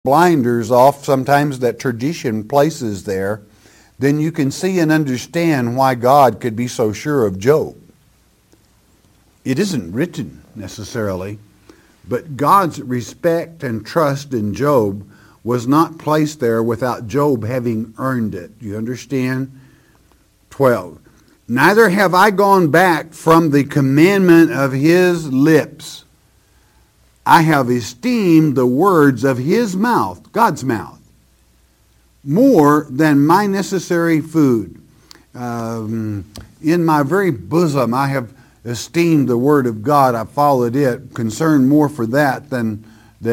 blinders off sometimes that tradition places there, then you can see and understand why God could be so sure of Job. It isn't written necessarily, but God's respect and trust in Job was not placed there without Job having earned it. You understand? 12. Neither have I gone back from the commandment of his lips. I have esteemed the words of his mouth, God's mouth, more than my necessary food. In my very bosom I have esteemed the word of God. I followed it, concerned more for that than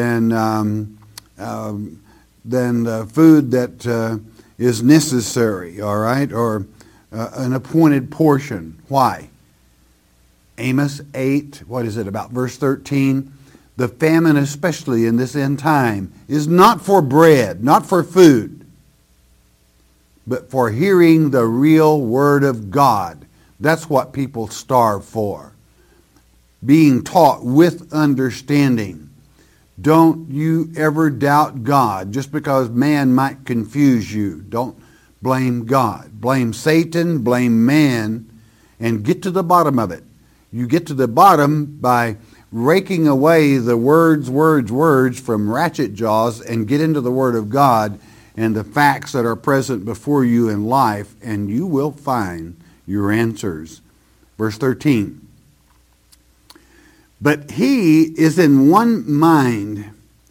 food that is necessary, all right, or an appointed portion. Why? Amos 8, about verse 13? The famine, especially in this end time, is not for bread, not for food, but for hearing the real word of God. That's what people starve for. Being taught with understanding. Don't you ever doubt God just because man might confuse you. Don't blame God. Blame Satan, blame man, and get to the bottom of it. You get to the bottom by raking away the words from ratchet jaws and get into the Word of God and the facts that are present before you in life, and you will find your answers. Verse 13. But he is in one mind,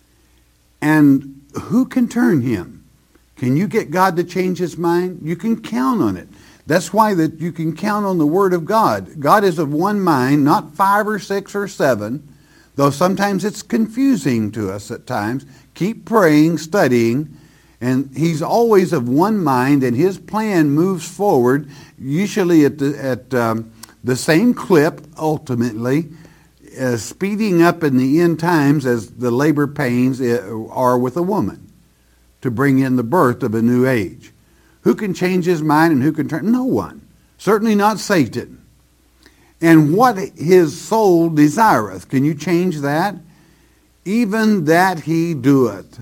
and who can turn him? Can you get God to change his mind? You can count on it. That's why that you can count on the Word of God. God is of one mind, not 5 or 6 or 7, though sometimes it's confusing to us at times. Keep praying, studying, and he's always of one mind, and his plan moves forward, usually at the same clip, ultimately, speeding up in the end times as the labor pains are with a woman, to bring in the birth of a new age. Who can change his mind and who can turn? No one. Certainly not Satan. And what his soul desireth. Can you change that? Even that he doeth.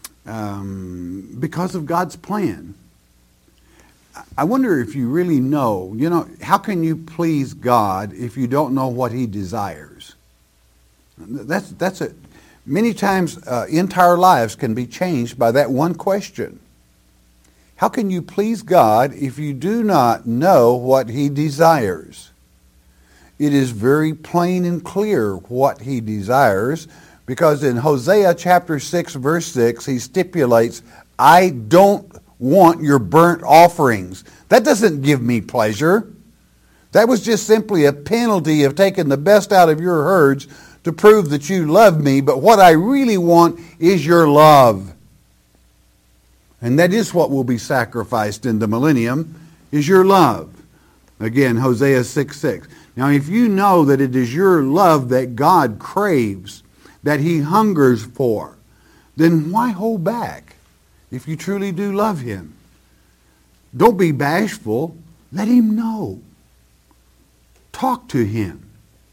Because of God's plan. I wonder if you really know, how can you please God if you don't know what he desires? That's it. Many times entire lives can be changed by that one question. How can you please God if you do not know what he desires? It is very plain and clear what he desires, because in Hosea chapter 6, verse 6, he stipulates, I don't want your burnt offerings. That doesn't give me pleasure. That was just simply a penalty of taking the best out of your herds to prove that you love me, but what I really want is your love. And that is what will be sacrificed in the millennium, is your love. Again, Hosea 6:6. Now, if you know that it is your love that God craves, that he hungers for, then why hold back if you truly do love him? Don't be bashful. Let him know. Talk to him.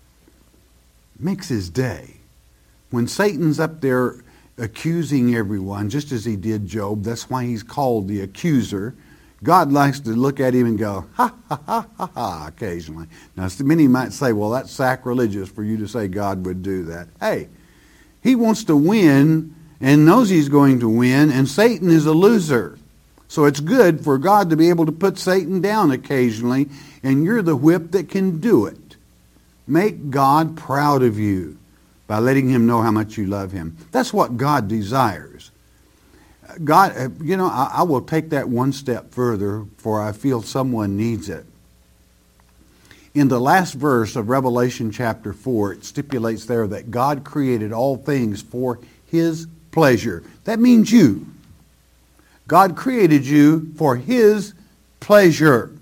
Makes his day. When Satan's up there accusing everyone, just as he did Job, that's why he's called the accuser. God likes to look at him and go, ha, ha, ha, ha, ha, occasionally. Now, many might say, well, that's sacrilegious for you to say God would do that. Hey, he wants to win and knows he's going to win, and Satan is a loser. So it's good for God to be able to put Satan down occasionally, and you're the whip that can do it. Make God proud of you by letting him know how much you love him. That's what God desires. God, I will take that one step further, for I feel someone needs it. In the last verse of Revelation chapter 4, it stipulates there that God created all things for his pleasure. That means you. God created you for his pleasure.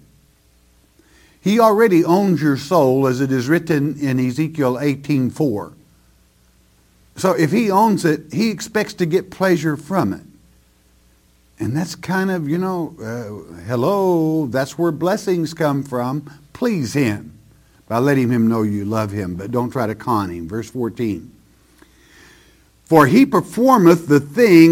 He already owns your soul, as it is written in Ezekiel 18:4. So if he owns it, he expects to get pleasure from it. And that's kind of, hello, that's where blessings come from. Please him by letting him know you love him, but don't try to con him. Verse 14. For he performeth the thing